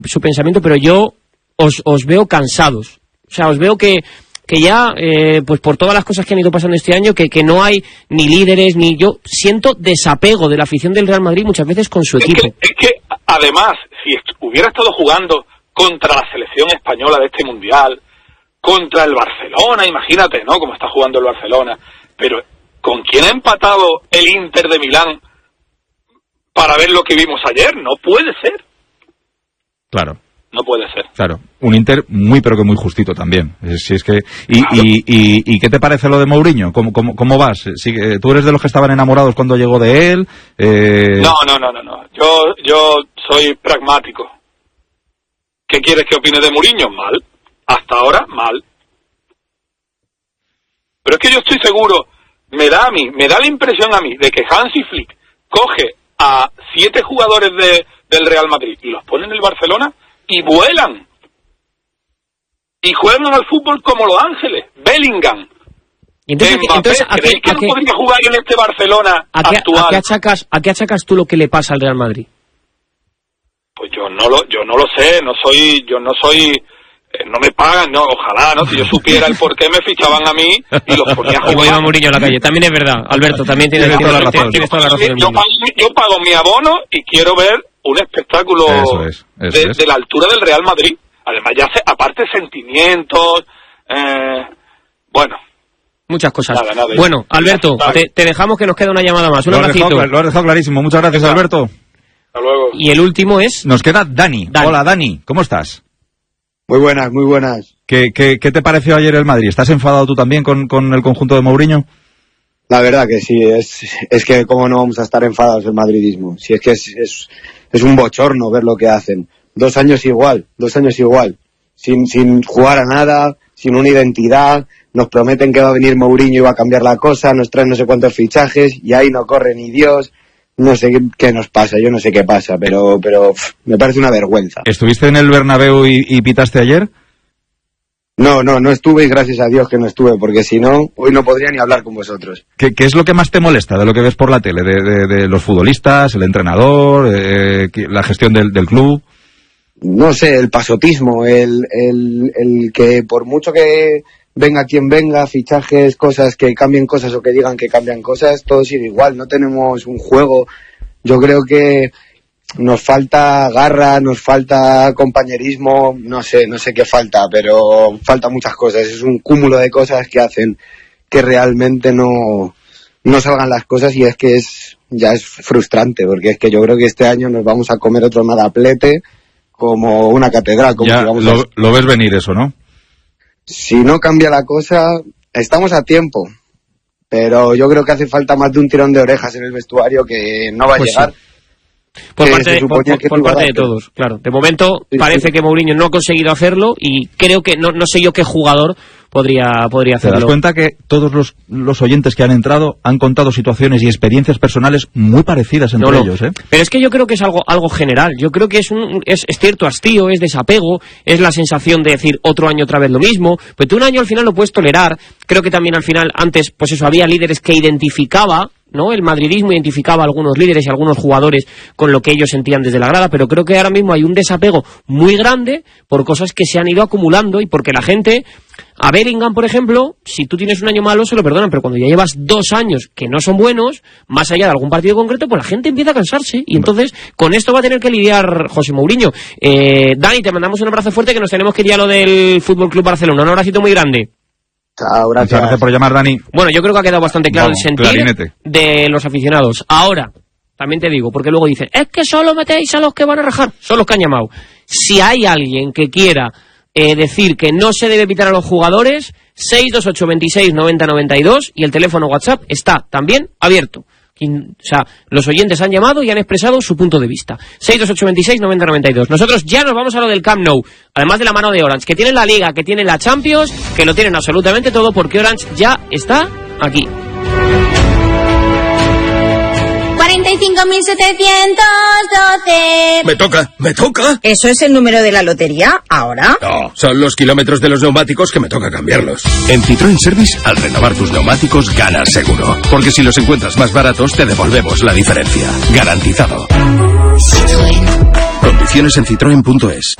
su pensamiento, pero yo os veo cansados. O sea, os veo que ya, pues por todas las cosas que han ido pasando este año, que no hay ni líderes, ni yo siento desapego de la afición del Real Madrid muchas veces con su equipo. Es que además, si hubiera estado jugando contra la selección española de este Mundial, contra el Barcelona, imagínate, ¿no?, cómo está jugando el Barcelona, pero ¿con quién ha empatado el Inter de Milán para ver lo que vimos ayer? No puede ser. Claro. No puede ser. Claro, un Inter muy pero que muy justito también. Si es que ¿Y qué te parece lo de Mourinho? ¿Cómo vas? ¿Tú eres de los que estaban enamorados cuando llegó de él? No. Yo soy pragmático. ¿Qué quieres que opine de Mourinho? Mal. Hasta ahora, mal. Pero es que yo estoy seguro, me da la impresión a mí de que Hansi Flick coge a 7 jugadores del Real Madrid y los pone en el Barcelona y vuelan. Y juegan al fútbol como Los Ángeles. Bellingham. Entonces, ¿crees que no podría jugar en este Barcelona actual? ¿A qué achacas tú lo que le pasa al Real Madrid? Pues yo no lo sé, no me pagan, no, ojalá, ¿no? Si yo supiera el por qué me fichaban a mí y los ponía a jugar. Como iba Mourinho a la calle. También es verdad, Alberto, también tienes toda la razón. Yo pago mi abono y quiero ver un espectáculo de la altura del Real Madrid. Además, ya aparte sentimientos, bueno. Muchas cosas. Nada, bueno, Alberto, te dejamos que nos queda una llamada más. Un abracito. Lo has dejado clarísimo. Muchas gracias, Alberto. Hasta luego. Y el último es... Nos queda Dani. Hola, Dani. ¿Cómo estás? Muy buenas. ¿Qué te pareció ayer el Madrid? ¿Estás enfadado tú también con el conjunto de Mourinho? La verdad que sí, es que cómo no vamos a estar enfadados del madridismo. Si es que es un bochorno ver lo que hacen. 2 años igual, sin jugar a nada, sin una identidad. Nos prometen que va a venir Mourinho y va a cambiar la cosa, nos traen no sé cuántos fichajes y ahí no corre ni Dios. No sé qué nos pasa, yo no sé qué pasa, pero me parece una vergüenza. ¿Estuviste en el Bernabéu y pitaste ayer? No estuve y gracias a Dios que no estuve, porque si no, hoy no podría ni hablar con vosotros. ¿Qué es lo que más te molesta de lo que ves por la tele? ¿De los futbolistas, el entrenador, la gestión del club? No sé, el pasotismo, el que por mucho que venga quien venga, fichajes, cosas, que cambien cosas o que digan que cambian cosas, todo sigue igual, no tenemos un juego. Yo creo que nos falta garra, nos falta compañerismo, no sé qué falta, pero falta muchas cosas. Es un cúmulo de cosas que hacen que realmente no salgan las cosas y es que ya es frustrante, porque es que yo creo que este año nos vamos a comer otro nadaplete como una catedral. Como ya, lo ves venir eso, ¿no? Si no cambia la cosa, estamos a tiempo, pero yo creo que hace falta más de un tirón de orejas en el vestuario que no va a llegar. Sí. Por parte de todos, claro. De momento parece que Mourinho no ha conseguido hacerlo y creo que no sé yo qué jugador podría hacerlo. ¿Te das cuenta que todos los oyentes que han entrado han contado situaciones y experiencias personales muy parecidas entre ellos? Pero es que yo creo que es algo general. Yo creo que es cierto hastío, es desapego, es la sensación de decir otro año otra vez lo mismo. Pues tú un año al final lo puedes tolerar. Creo que también al final antes, pues eso, había líderes que identificaba, ¿no? El madridismo identificaba a algunos líderes y a algunos jugadores con lo que ellos sentían desde la grada, pero creo que ahora mismo hay un desapego muy grande por cosas que se han ido acumulando y porque la gente, a Bellingham, por ejemplo, si tú tienes un año malo se lo perdonan, pero cuando ya llevas 2 años que no son buenos, más allá de algún partido concreto, pues la gente empieza a cansarse y entonces con esto va a tener que lidiar José Mourinho. Dani, te mandamos un abrazo fuerte que nos tenemos que ir a lo del Fútbol Club Barcelona. Un abracito muy grande. Chao, gracias. Muchas gracias por llamar, Dani. Bueno, yo creo que ha quedado bastante claro el sentir de los aficionados. Ahora, también te digo, porque luego dicen, es que solo metéis a los que van a rajar. Son los que han llamado. Si hay alguien que quiera decir que no se debe pitar a los jugadores, 628 26 90 92 y el teléfono WhatsApp está también abierto. O sea, los oyentes han llamado y han expresado su punto de vista. 628 26 90 92. Nosotros ya nos vamos a lo del Camp Nou, además de la mano de Orange, que tienen la Liga, que tienen la Champions, que lo tienen absolutamente todo, porque Orange ya está aquí. 45.712. Me toca. ¿Eso es el número de la lotería ahora? No, son los kilómetros de los neumáticos que me toca cambiarlos. En Citroën Service, al renovar tus neumáticos, ganas seguro. Porque si los encuentras más baratos, te devolvemos la diferencia. Garantizado. Citroën. Condiciones Condiciones en citroen.es.